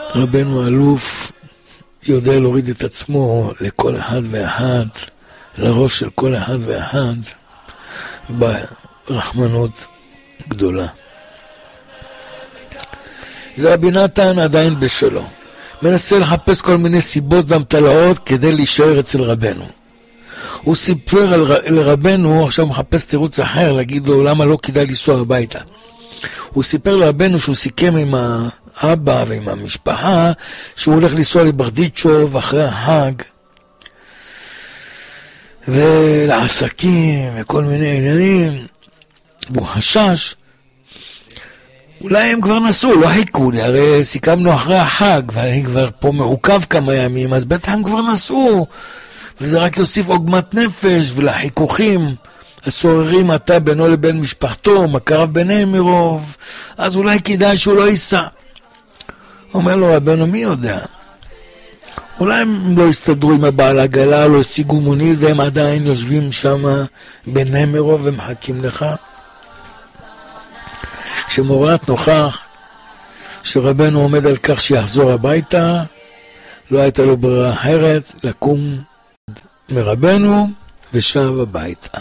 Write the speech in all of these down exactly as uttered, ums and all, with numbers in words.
רבנו אלוף יודע להוריד את עצמו לכל אחד ואחד, לראש של כל אחד ואחד, ברחמנות גדולה. ורבי נתן עדיין בשלו. מנסה לחפש כל מיני סיבות והמטלאות כדי להישאר אצל רבנו. הוא סיפר לרבנו, עכשיו הוא מחפש תירוץ אחר, להגיד לו למה לא כדאי לנסוע הביתה. הוא סיפר לרבנו שהוא סיכם עם האבא ועם המשפחה, שהוא הולך לנסוע לברדיצ'וב אחרי החג, ולעסקים וכל מיני עניינים, והוא חשש, אולי הם כבר נסעו, לא חיכו לי, הרי סיכמנו אחרי החג, ואני כבר פה מעוכב כמה ימים, אז בטח הם כבר נסעו, וזה רק יוסיף עוגמת נפש, ולחיכוכים הסוררים עתה בינו לבין משפחתו, מקרב ביניהם מרוב, אז אולי כדאי שהוא לא ייסע. אומר לו רבנו, מי יודע? אולי הם לא הסתדרו עם הבעל עגלה, לא השיגו מונית, והם עדיין יושבים שם ביניהם מרוב ומחכים לך. כשמורת נוכח שרבנו עומד על כך שיחזור הביתה, לא הייתה לו ברירה אחרת לקום מרבנו ושב הביתה.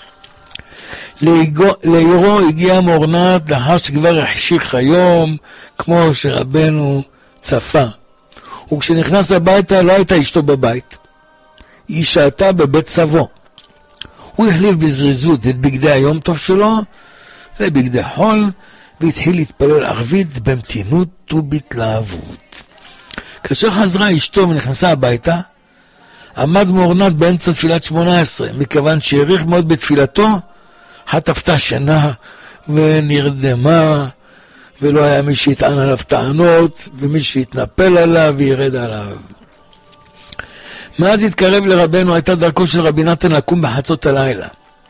לעירו הגיע מורנת לאחר שכבר החשיך היום כמו שרבנו צפה, וכשנכנס הביתה לא הייתה אשתו בבית, היא שעתה בבית סבו. הוא החליף בזריזות את בגדי היום טוב שלו לבגדי חול, והתחיל להתפלל ערבית במתינות ובהתלהבות. כאשר חזרה אשתו ונכנסה הביתה, עמד מורנת באמצע תפילת שמונה עשרה, מכיוון שהעריך מאוד בתפילתו, חטפתה שינה ונרדמה, ולא היה מי שיטען עליו טענות, ומי שיתנפל עליו וירד עליו. מאז התקרב לרבנו הייתה דרכו של רבי נתן לקום בחצות הלילה.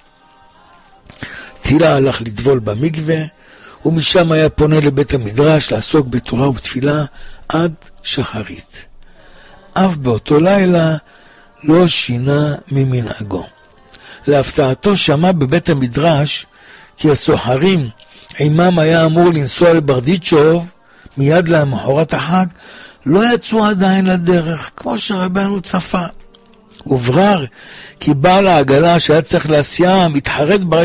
תחילה הלך לטבול במקווה, ומשם היה פונה לבית המדרש לעסוק בתורה ובתפילה עד שחרית. אף באותו לילה לא שינה ממנהגו. להפתעתו שמע בבית המדרש כי הסוחרים עימם היה אמור לנסוע לברדיצ'וב מיד למחרת החג, לא יצאו עדיין לדרך כמו שרבנו צפה. וברר כי בעל העגלה שהיה צריך להסיעה מתחרט ברגע